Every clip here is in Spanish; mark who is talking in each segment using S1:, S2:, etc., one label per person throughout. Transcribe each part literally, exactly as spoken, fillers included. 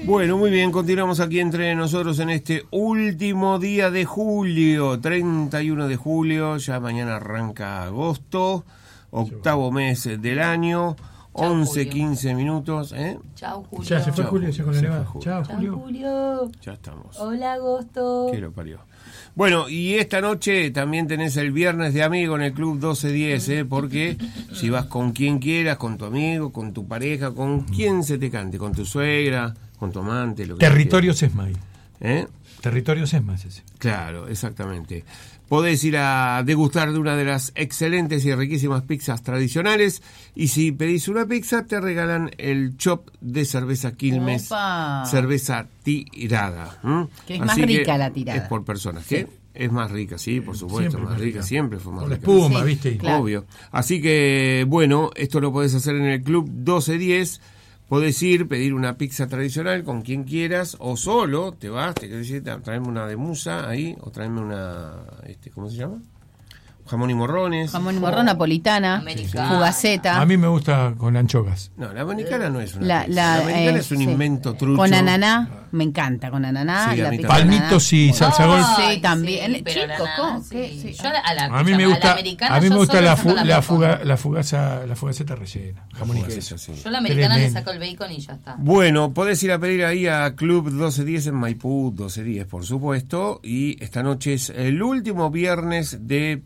S1: Bueno, muy bien, continuamos aquí entre nosotros en este último día de julio, treinta y uno de julio, ya mañana arranca agosto, octavo mes del año, once, quince minutos, ¿eh?
S2: Chau, Julio.
S3: Ya se fue
S1: Chau,
S3: Julio, ya con la
S1: se
S3: nevada.
S1: fue
S3: Chao,
S2: Chau,
S3: Julio.
S2: Julio.
S1: Ya estamos.
S2: Hola, agosto.
S1: ¿Qué lo parió? Bueno, y esta noche también tenés el viernes de amigo en el Club doce diez, ¿eh? Porque si vas con quien quieras, con tu amigo, con tu pareja, con quien se te cante, con tu suegra, con tu amante, lo que
S3: Territorio Sesma.
S1: ¿Eh?
S3: Territorio Sesma es ese.
S1: Claro, exactamente. Podés ir a degustar de una de las excelentes y riquísimas pizzas tradicionales, y si pedís una pizza te regalan el chop de cerveza Quilmes,
S2: Opa.
S1: cerveza tirada. ¿m?
S2: Que es más rica la tirada.
S1: Es por personas, ¿qué?
S2: Sí.
S1: Es más rica, sí, por supuesto,
S3: Siempre
S1: más
S3: más
S1: rica,
S3: rica.
S1: siempre fue más
S3: Con la
S1: rica.
S3: espuma,
S2: Sí,
S3: ¿viste?
S2: claro.
S1: Obvio. Así que, bueno, esto lo podés hacer en el Club doce diez. Podés ir, pedir una pizza tradicional con quien quieras, o solo te vas, te querés decir, traerme una de musa ahí, o traerme una, este, ¿cómo se llama? Jamón y morrones.
S4: Jamón y morrón, napolitana,
S2: Americana.
S4: fugaceta.
S3: A mí me gusta con anchogas.
S1: No, la americana no es una
S4: La,
S1: pizza.
S4: la,
S1: La americana
S4: eh,
S1: es un
S4: sí.
S1: invento trucho.
S4: Con ananá, me encanta, con ananá.
S1: Sí, a
S4: la
S1: mí
S4: pizza
S1: también.
S4: con
S3: Palmitos
S4: ananá.
S3: y salsa golf.
S4: Sí, también.
S2: pero
S4: Chico,
S2: la nana,
S4: ¿cómo?
S2: sí.
S4: ¿Qué? Sí.
S2: Yo a la, a la,
S3: A mí me
S2: a la
S3: gusta,
S2: americana
S3: a mí me
S2: yo
S3: gusta
S2: solo
S3: la,
S2: saco
S3: fu- la,
S2: bacon.
S3: fuga, la fugaza, la fugaceta rellena. Jamón y
S1: Fugaza,
S3: queso.
S1: sí.
S2: Yo a la americana
S3: Tremendo.
S2: le saco el bacon y ya está.
S1: Bueno, podés ir a pedir ahí a Club doce diez en Maipú, doce diez, por supuesto. Y esta noche es el último viernes de...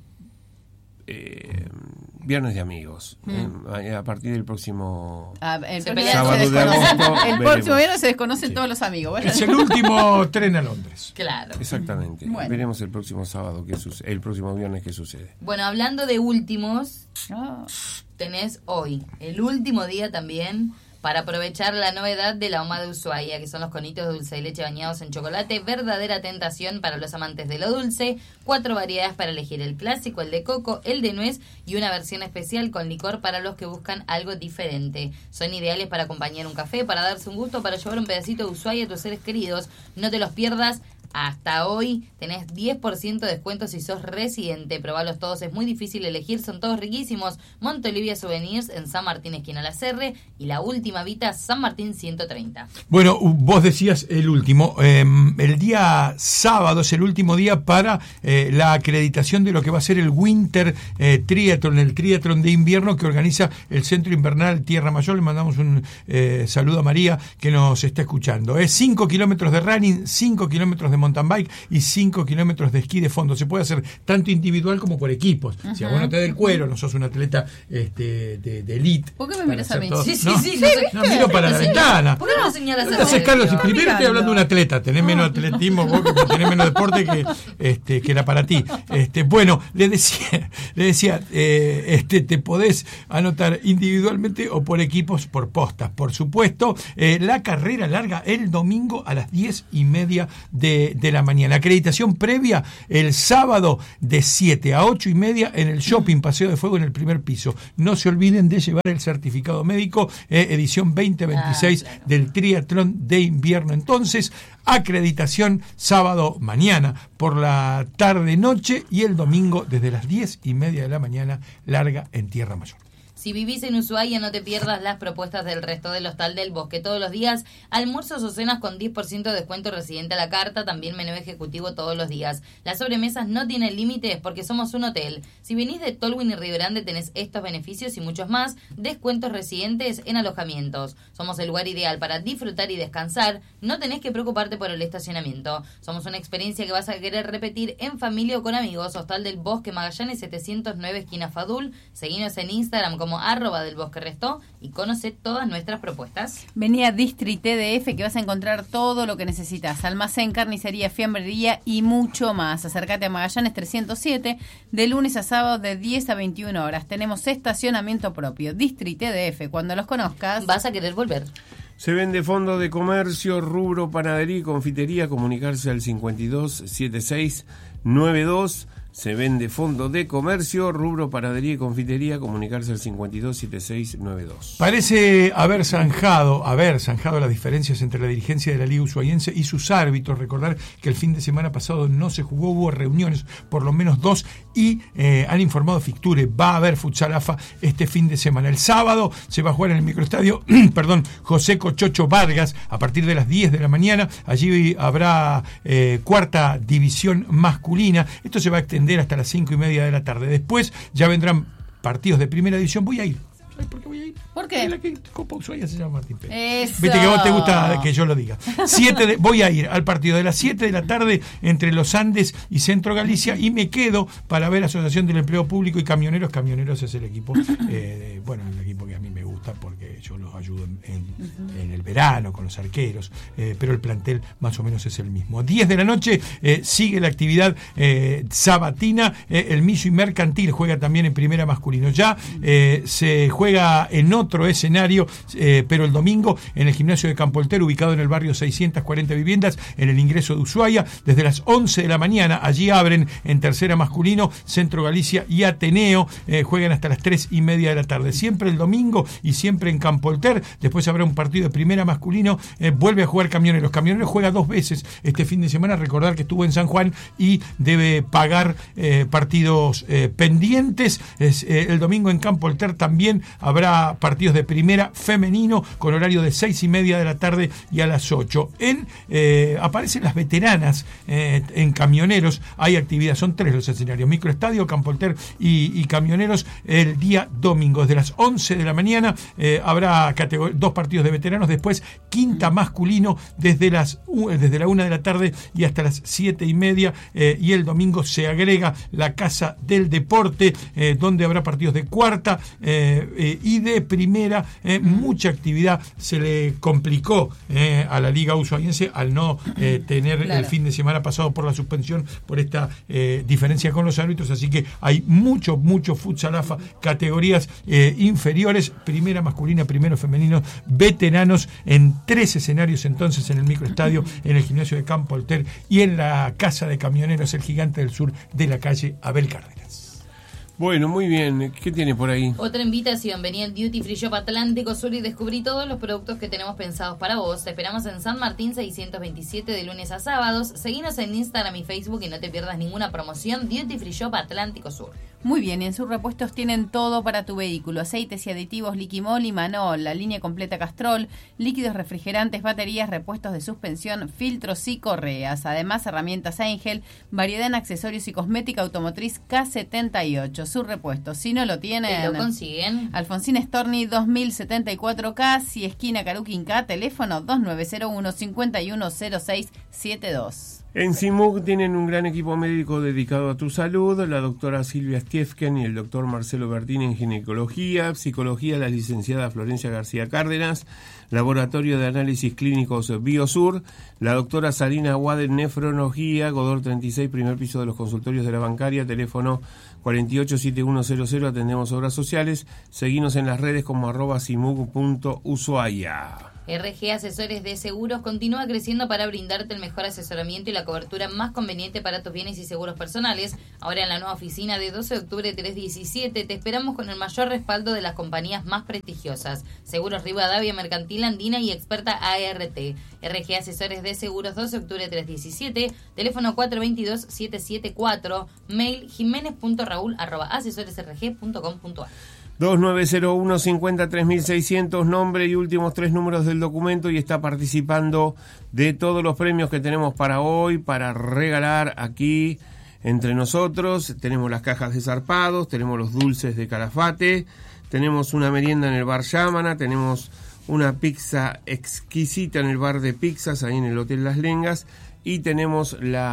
S1: Eh, viernes de amigos.
S4: Mm.
S1: Eh, a partir del próximo...
S4: Ah, el
S2: Se
S4: próximo
S2: pelean.
S1: Sábado
S4: se
S1: de
S4: desconocen-
S1: agosto,
S4: el
S1: veremos.
S4: próximo viernes se desconocen todos los amigos. Vayan.
S3: Es el último tren a Londres.
S2: Claro.
S1: Exactamente.
S4: Bueno.
S1: Veremos el próximo sábado, qué sucede, el próximo viernes qué sucede.
S2: Bueno, hablando de últimos,
S4: Ah,
S2: tenés hoy el último día también para aprovechar la novedad de la Oma de Ushuaia, que son los conitos de dulce de leche bañados en chocolate, verdadera tentación para los amantes de lo dulce, cuatro variedades para elegir: el clásico, el de coco, el de nuez y una versión especial con licor para los que buscan algo diferente. Son ideales para acompañar un café, para darse un gusto, para llevar un pedacito de Ushuaia a tus seres queridos. No te los pierdas. Hasta hoy tenés diez por ciento de descuento si sos residente. Probalos todos, es muy difícil elegir, son todos riquísimos. Montolivia Souvenirs en San Martín, esquina La Serre, y la última Vita, San Martín ciento treinta.
S3: Bueno, vos decías el último. Eh, el día sábado es el último día para eh, la acreditación de lo que va a ser el Winter eh, Triathlon, el triatlón de invierno que organiza el Centro Invernal Tierra Mayor. Le mandamos un eh, saludo a María, que nos está escuchando. Es cinco kilómetros de running, cinco kilómetros de mountain bike y cinco kilómetros de esquí de fondo. Se puede hacer tanto individual como por equipos. Uh-huh. Si a vos no te da el cuero, no sos un atleta este, de, de elite.
S4: ¿Por qué me miras a mí?
S3: Todo,
S2: Sí, sí,
S3: no,
S2: sí,
S3: no,
S2: no sé.
S3: no, miro para la ventana.
S2: ¿Por qué no me señalas a
S3: Entonces,
S2: vos?
S3: Carlos,
S2: Tío?
S3: primero estoy hablando de un atleta, tenés menos atletismo vos, que tenés menos deporte que este que la para ti. Este, bueno, le decía, le decía, eh, este te podés anotar individualmente o por equipos, por postas, por supuesto. Eh, la carrera larga el domingo a las diez y media de, de la mañana. Acreditación previa el sábado de siete a ocho y media en el Shopping Paseo de Fuego en el primer piso. No se olviden de llevar el certificado médico, eh, edición veinte veintiséis ah, claro. del triatlón de invierno. Entonces, acreditación sábado mañana por la tarde noche y el domingo desde las diez y media de la mañana, larga en Tierra Mayor.
S2: Si vivís en Ushuaia, no te pierdas las propuestas del resto del Hostal del Bosque. Todos los días, almuerzos o cenas con diez por ciento de descuento residente a la carta, también menú ejecutivo todos los días. Las sobremesas no tienen límites porque somos un hotel. Si venís de Tolwyn y Río Grande, tenés estos beneficios y muchos más. Descuentos residentes en alojamientos. Somos el lugar ideal para disfrutar y descansar. No tenés que preocuparte por el estacionamiento. Somos una experiencia que vas a querer repetir en familia o con amigos. Hostal del Bosque, Magallanes setecientos nueve, esquina Fadul. Seguinos en Instagram como arroba del Bosque Restó y conoce todas nuestras propuestas.
S4: Vení a Distri T D F que vas a encontrar todo lo que necesitas: almacén, carnicería, fiambrería y mucho más. Acércate a Magallanes trescientos siete de lunes a sábado de diez a veintiuna horas. Tenemos estacionamiento propio. Distri T D F, cuando los conozcas
S2: vas a querer volver.
S1: Se vende fondo de comercio, rubro, panadería y confitería. Comunicarse al cincuenta y dos setenta y seis noventa y dos se vende fondo de comercio, rubro panadería y confitería, comunicarse al cincuenta y dos setenta y seis noventa y dos.
S3: Parece haber zanjado, haber zanjado las diferencias entre la dirigencia de la Liga Ushuaiense y sus árbitros. Recordar que el fin de semana pasado no se jugó, hubo reuniones, por lo menos dos, y eh, han informado Ficture, va a haber futsal A F A este fin de semana. El sábado se va a jugar en el microestadio, perdón, José Cochocho Vargas, a partir de las diez de la mañana. Allí habrá eh, cuarta división masculina. Esto se va a extender hasta las cinco y media de la tarde. Después ya vendrán partidos de primera división. Voy a ir. ¿Sabes por qué voy a ir?
S4: ¿Por qué?
S3: La que Copa Ushuaia se llama Martín Pérez.
S4: Eso.
S3: Viste que a vos te gusta que yo lo diga. Siete de, voy a ir al partido de las siete de la tarde entre los Andes y Centro Galicia, y me quedo para ver Asociación del Empleo Público y Camioneros. Camioneros es el equipo, eh, bueno, el equipo que a mí me gusta porque yo los ayudo en, en, uh-huh. en el verano con los arqueros, eh, pero el plantel más o menos es el mismo. diez de la noche eh, sigue la actividad eh, sabatina. Eh, el Millo y Mercantil juega también en primera masculino. Ya eh, se juega en otro escenario, eh, pero el domingo en el gimnasio de Campolter, ubicado en el barrio seiscientas cuarenta viviendas, en el ingreso de Ushuaia, desde las once de la mañana. Allí abren en tercera masculino, Centro Galicia y Ateneo, eh, juegan hasta las tres y media de la tarde. Siempre el domingo y siempre en Campolter. Después habrá un partido de primera masculino, eh, vuelve a jugar Camioneros. Camioneros juega dos veces este fin de semana. Recordar que estuvo en San Juan y debe pagar eh, partidos eh, pendientes. Es, eh, el domingo en Campolter también habrá partidos de primera femenino con horario de seis y media de la tarde y a las ocho. En, eh, aparecen las veteranas eh, en Camioneros. Hay actividad, son tres los escenarios: microestadio, Campolter y, y Camioneros. El día domingo desde las once de la mañana eh, habrá categor- dos partidos de veteranos. Después quinta masculino desde las uh, desde la una de la tarde y hasta las siete y media, eh, y el domingo se agrega la Casa del Deporte, eh, donde habrá partidos de cuarta eh, eh, y de primera. Eh, mucha actividad. Se le complicó eh, a la Liga Ushuaiense al no eh, tener claro. el fin de semana pasado por la suspensión, por esta eh, diferencia con los árbitros, así que hay mucho, mucho futsal A F A, categorías eh, inferiores, primera masculina, primero femenino, veteranos, en tres escenarios entonces, en el microestadio, en el gimnasio de Campolter y en la Casa de Camioneros, el Gigante del Sur de la calle Abel Cárdenas.
S1: Bueno, muy bien. ¿Qué tiene por ahí?
S2: Otra invitación. Vení al Duty Free Shop Atlántico Sur y descubrí todos los productos que tenemos pensados para vos. Te esperamos en San Martín seiscientos veintisiete de lunes a sábados. Seguinos en Instagram y Facebook y no te pierdas ninguna promoción. Duty Free Shop Atlántico Sur.
S4: Muy bien, en sus repuestos tienen todo para tu vehículo: aceites y aditivos Liquimol y Manol, la línea completa Castrol, líquidos refrigerantes, baterías, repuestos de suspensión, filtros y correas. Además, herramientas Angel, variedad en accesorios y cosmética automotriz K setenta y ocho. Sus repuestos, si no lo tienen,
S2: ¿lo consiguen?
S4: Alfonsín Storni dos mil setenta y cuatro K, y esquina Caruquinca, teléfono dos nueve cero uno, cinco uno cero seis siete dos.
S1: En CIMUC tienen un gran equipo médico dedicado a tu salud: la doctora Silvia Stiefken y el doctor Marcelo Bertín en ginecología, psicología la licenciada Florencia García Cárdenas, laboratorio de análisis clínicos Biosur, la doctora Sarina Aguad en nefrología, Godor treinta y seis, primer piso de los consultorios de la bancaria, teléfono cuarenta y ocho setenta y uno cero cero, atendemos obras sociales. Seguinos en las redes como arroba cimuc punto ushuaia.
S2: R G Asesores de Seguros continúa creciendo para brindarte el mejor asesoramiento y la cobertura más conveniente para tus bienes y seguros personales. Ahora en la nueva oficina de doce de octubre trescientos diecisiete te esperamos con el mayor respaldo de las compañías más prestigiosas: Seguros Rivadavia, Mercantil Andina y Experta A R T. R G Asesores de Seguros, doce de octubre trescientos diecisiete, teléfono cuatro dos dos, siete siete cuatro, mail jiménez punto raúl arroba asesores r g punto com punto a r.
S1: dos nueve cero uno, cinco tres mil seiscientos, nombre y últimos tres números del documento, y está participando de todos los premios que tenemos para hoy, para regalar aquí entre nosotros. Tenemos las cajas de zarpados, tenemos los dulces de Calafate, tenemos una merienda en el bar Yamana, tenemos una pizza exquisita en el bar de pizzas, ahí en el Hotel Las Lengas, y tenemos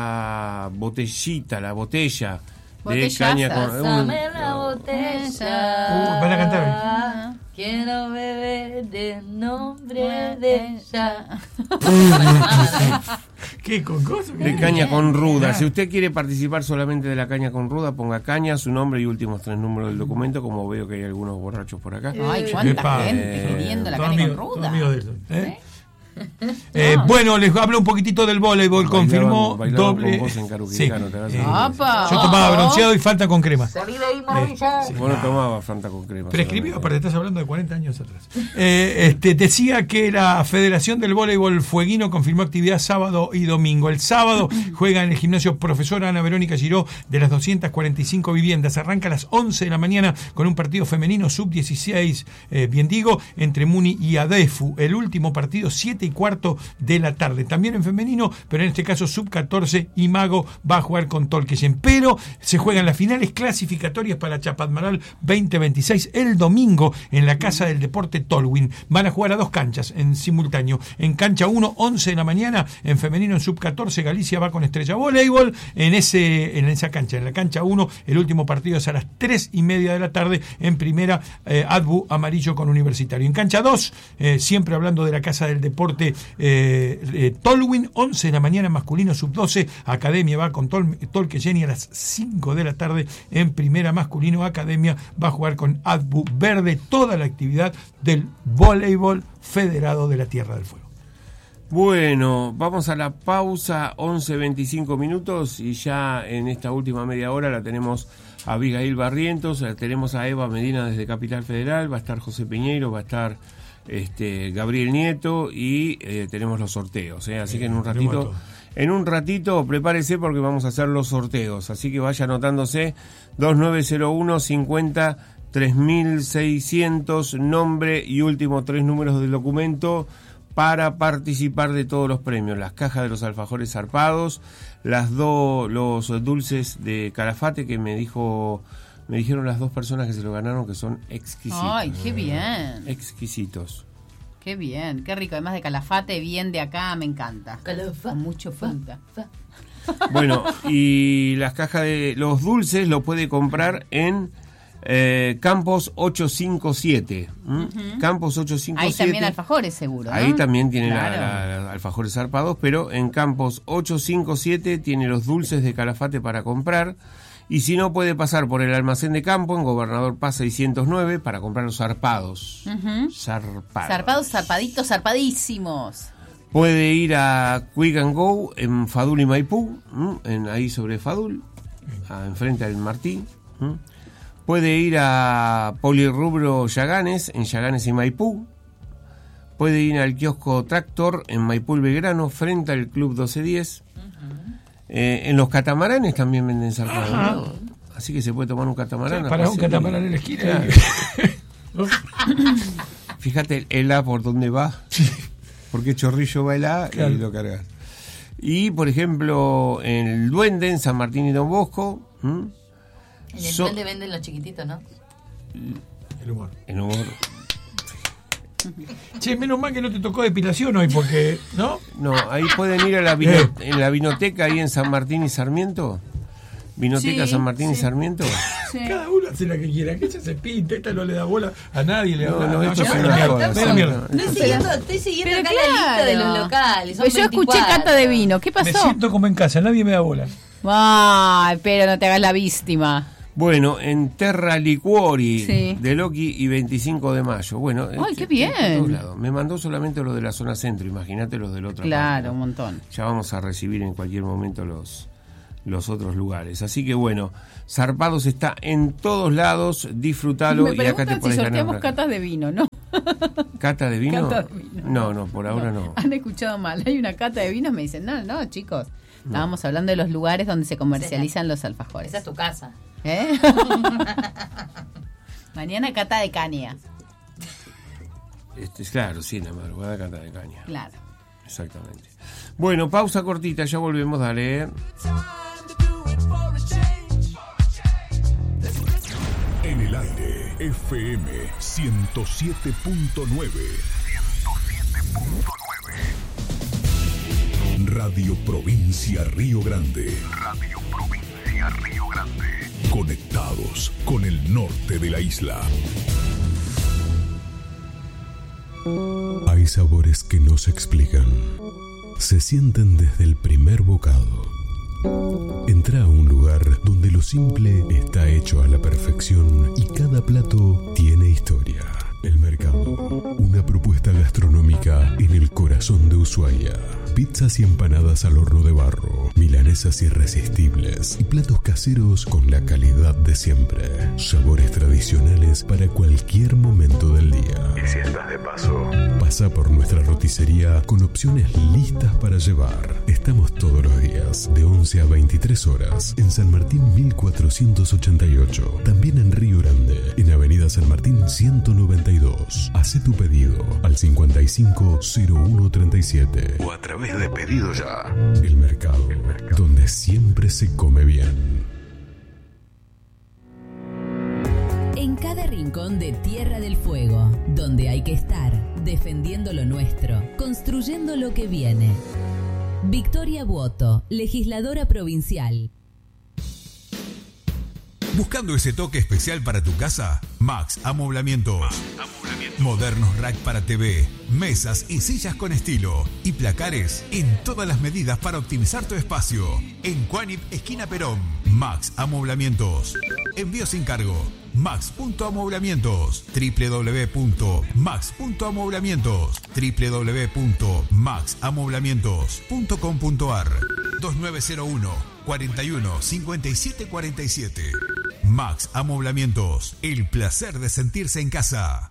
S1: la botellita, la botella de caña con...
S2: Pásame la botella.
S3: Uh, van a cantar.
S2: Quiero beber del nombre de ella.
S3: ¿Qué con cosas?
S1: De caña con ruda. Si usted quiere participar solamente de la caña con ruda, ponga caña, su nombre y últimos tres números del documento, como veo que hay algunos borrachos por acá.
S4: Ay, cuánta
S3: Epa,
S4: gente
S1: eh,
S4: pidiendo la
S3: todo
S4: caña
S3: amigo,
S4: con
S3: todo
S4: ruda.
S3: amigo de eso, ¿eh? Eh,
S2: Ah.
S3: Bueno, les hablo un poquitito del voleibol.
S1: Bailaban-
S3: Confirmó
S1: bailaban
S3: doble.
S1: con vos en Caruquicano,
S3: Sí.
S1: te vas a
S3: Eh,
S1: acordar.
S2: ¡Apa!
S3: Yo tomaba bronceado y falta con crema.
S2: Salí de ahí, maravilla.
S3: sí.
S1: Vos no tomabas Fanta con crema.
S3: Prescribió,
S1: solamente.
S3: aparte estás hablando de cuarenta años atrás. Eh, este, decía que la Federación del Voleibol Fueguino confirmó actividad sábado y domingo. El sábado juega en el gimnasio Profesora Ana Verónica Giró de las doscientas cuarenta y cinco viviendas. Arranca a las once de la mañana con un partido femenino sub dieciséis, eh, bien digo, entre Muni y Adefu. El último partido, siete y cuarto de la tarde. También en femenino, pero en este caso sub catorce, y Mago va a jugar con Tolqueyen. Pero se juegan las finales clasificatorias para Chapadmalal veinte veintiséis el domingo en la Casa del Deporte Tolwyn. Van a jugar a dos canchas en simultáneo. En cancha uno, once de la mañana, en femenino en sub catorce, Galicia va con Estrella Voleibol. En ese en esa cancha, en la cancha uno, el último partido es a las tres y media de la tarde. En primera, eh, Adbu Amarillo con Universitario. En cancha dos, eh, siempre hablando de la Casa del Deporte eh, eh, Tolwyn, once de la mañana, masculino sub doce, Academia va con Tol Tolqueyen, y a las cinco de la tarde en primera, masculino, Academia va a jugar con Adbu Verde. Toda la actividad del voleibol federado de la Tierra del Fuego.
S1: Bueno, vamos a la pausa, once veinticinco minutos, y ya en esta última media hora la tenemos a Abigail Barrientos, la tenemos a Eva Medina desde Capital Federal, va a estar José Piñeiro, va a estar este Gabriel Nieto, y eh, tenemos los sorteos, ¿eh? Así que en un ratito, en un ratito prepárese porque vamos a hacer los sorteos, así que vaya anotándose. Dos nueve cero uno cincuenta tres mil seiscientos, nombre y últimos tres números del documento para participar de todos los premios: las cajas de los alfajores zarpados, las dos, los dulces de Calafate que me dijo, me dijeron las dos personas que se lo ganaron que son exquisitos.
S4: Ay, qué bien.
S1: Exquisitos.
S4: Qué bien, qué rico. Además de Calafate, bien de acá, me encanta.
S2: Calafate.
S4: Con mucho fruta.
S1: Bueno, y las cajas de los dulces lo puede comprar en eh, Campos ochocientos cincuenta y siete. ¿Mm?
S4: Ujú.
S1: Campos ochocientos cincuenta y siete.
S4: Ahí también alfajores, seguro, ¿no?
S1: Ahí también tiene
S4: Claro.
S1: la, la- la alfajores zarpados, pero en Campos ochocientos cincuenta y siete tiene los dulces de Calafate para comprar. Y si no, puede pasar por el almacén de campo en Gobernador Paz seiscientos nueve para comprar los zarpados.
S4: Ujú.
S1: Zarpados.
S4: Zarpados, zarpaditos, zarpadísimos.
S1: Puede ir a Quick and Go en Fadul y Maipú, ¿m? en ahí sobre Fadul, a, enfrente al Martí. ¿m? Puede ir a Polirrubro Yaganes en Yaganes y Maipú. Puede ir al kiosco Tractor en Maipú y Belgrano, frente al Club doce diez. Eh, en los catamaranes también venden zarpados, ¿no? Así que se puede tomar un catamarán. a
S3: Para un
S1: pasear.
S3: catamarán en la esquina.
S1: Claro. Fíjate el A por dónde va. Porque Chorrillo va el A
S3: Claro.
S1: y lo cargas. Y, por ejemplo, en el Duende, en San Martín y Don Bosco, ¿m?
S2: En el
S1: So-
S2: duende venden los chiquititos, ¿no?
S3: El humor.
S1: en humor.
S3: Che, menos mal que no te tocó depilación hoy, porque, ¿no?
S1: No, ahí pueden ir a la vino- en la vinoteca ahí en San Martín y Sarmiento. Vinoteca
S4: Sí,
S1: San Martín y
S4: sí.
S1: Sarmiento.
S4: Sí.
S3: Cada uno hace la que quiera, que ella se pinta, esta no le da bola a nadie, le da
S1: No,
S3: bola.
S1: no, esto
S3: yo
S1: es
S3: me
S1: una
S3: la mierda,
S1: joda,
S3: me la
S1: sí,
S3: mierda.
S1: no.
S2: Estoy siguiendo, estoy siguiendo
S4: Pero
S2: acá la lista de
S4: claro.
S2: los locales. Son
S4: Pues yo escuché
S2: veinticuatro.
S4: cata de vino. ¿Qué
S3: Me
S4: pasó?
S3: siento como en casa, nadie me da bola.
S4: Ay, pero no te hagas la víctima.
S1: Bueno, en Terra Liquori
S4: Sí.
S1: de Loki y veinticinco de mayo. Bueno,
S4: Ay,
S1: este,
S4: qué bien.
S1: por todos lados. Me mandó solamente los de la zona centro, imagínate los del otro.
S4: Claro, un montón.
S1: Ya vamos a recibir en cualquier momento los, los otros lugares. Así que bueno, Zarpados está en todos lados, disfrútalo
S4: Me
S1: y acá te
S4: preguntan si
S1: puedes ganar.
S4: sorteamos
S1: una-
S4: catas de vino, ¿no?
S1: ¿Cata de vino?
S4: Cata de vino.
S1: No, no, por ahora no.
S4: Han escuchado mal. Hay una cata de vinos, me dicen, no, no, chicos. Estábamos hablando de los lugares donde se comercializan los alfajores.
S2: Esa es tu casa.
S4: ¿Eh? Mañana cata de caña.
S1: Este, claro, sí, en la madrugada cata de caña.
S4: Claro.
S1: Exactamente. Bueno, pausa cortita, ya volvemos, dale.
S5: En el aire, F M ciento siete punto nueve. Radio Provincia Río Grande. Radio Provincia Río Grande. Conectados con el norte de la isla. Hay sabores que no se explican. Se sienten desde el primer bocado. Entra a un lugar donde lo simple está hecho a la perfección y cada plato tiene historia. El Mercado, una propuesta gastronómica en el corazón corazón de Ushuaia. Pizzas y empanadas al horno de barro, milanesas irresistibles y platos caseros con la calidad de siempre. Sabores tradicionales para cualquier momento del día. Y si estás de paso, pasa por nuestra roticería con opciones listas para llevar. Estamos todos los días de once a veintitrés horas en San Martín mil cuatrocientos ochenta y ocho. También en Río Grande, en Avenida San Martín ciento noventa y dos. Hacé tu pedido al cincuenta y cinco cero uno treinta y siete o a través de Pedido Ya. El mercado, El mercado, donde siempre se come bien.
S6: En cada rincón de Tierra del Fuego, donde hay que estar, defendiendo lo nuestro, construyendo lo que viene. Victoria Buoto, legisladora provincial.
S7: ¿Buscando ese toque especial para tu casa? Max Amoblamientos. Max Amoblamientos. Modernos rack para T V, mesas y sillas con estilo y placares en todas las medidas para optimizar tu espacio. En Cuanip, esquina Perón. Max Amoblamientos. Envío sin cargo. Max punto amoblamientos. doble u doble u doble u punto max punto amoblamientos. doble u doble u doble u punto max amoblamientos punto com punto a r. dos nueve cero uno, cuarenta y uno, cincuenta y siete cuarenta y siete. Max Amoblamientos. El placer de sentirse en casa.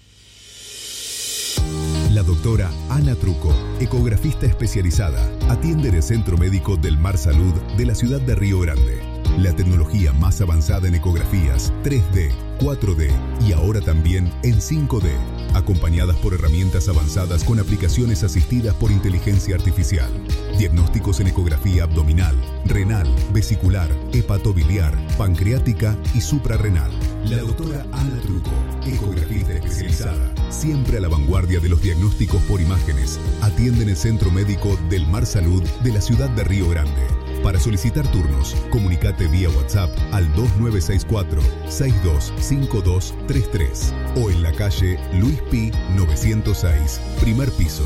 S8: La doctora Ana Truco, ecografista especializada, atiende en el Centro Médico del Mar Salud de la ciudad de Río Grande. La tecnología más avanzada en ecografías tres D, cuatro D y ahora también en cinco D, acompañadas por herramientas avanzadas con aplicaciones asistidas por inteligencia artificial. Diagnósticos en ecografía abdominal, renal, vesicular, hepatobiliar, pancreática y suprarrenal. La doctora Ana Truco, ecografista especializada, siempre a la vanguardia de los diagnósticos por imágenes, atiende en el Centro Médico del Mar Salud de la ciudad de Río Grande. Para solicitar turnos, comunicate vía WhatsApp al dos nueve seis cuatro, seis dos cinco dos tres tres o en la calle Luis Pi novecientos seis, primer piso.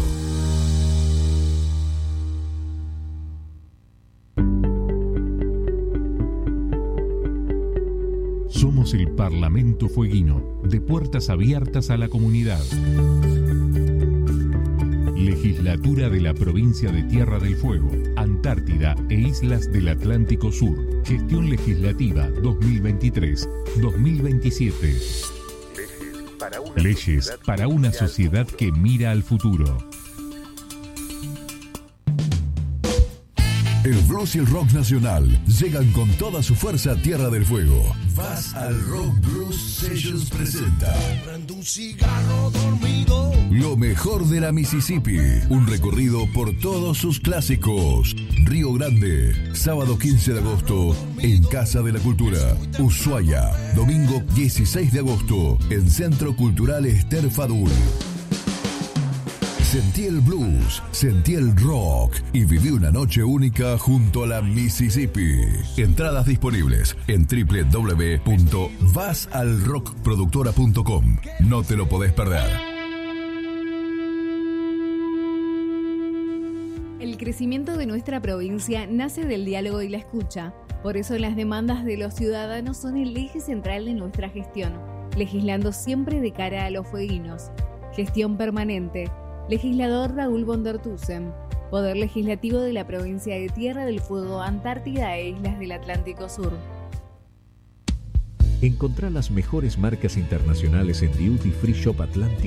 S5: Somos el Parlamento Fueguino, de puertas abiertas a la comunidad. Legislatura de la Provincia de Tierra del Fuego, Antártida e Islas del Atlántico Sur. Gestión legislativa dos mil veintitrés dos mil veintisiete. Leyes para una sociedad que mira al futuro.
S9: El blues y el rock nacional llegan con toda su fuerza a Tierra del Fuego. Vas al Rock Blues Sessions presenta lo mejor de la Mississippi. Un recorrido por todos sus clásicos. Río Grande, sábado quince de agosto, en Casa de la Cultura. Ushuaia, domingo dieciséis de agosto, en Centro Cultural Esther Fadul. Sentí el blues, sentí el rock y viví una noche única junto a la Mississippi. Entradas disponibles en doble u doble u doble u punto vas al rock productora punto com. No te lo podés perder.
S10: El crecimiento de nuestra provincia nace del diálogo y la escucha. Por eso las demandas de los ciudadanos son el eje central de nuestra gestión, legislando siempre de cara a los fueguinos. Gestión permanente. Legislador Raúl Bondertusen, Poder Legislativo de la Provincia de Tierra del Fuego, Antártida e Islas del Atlántico Sur.
S11: Encontrá las mejores marcas internacionales en Duty Free Shop Atlántico.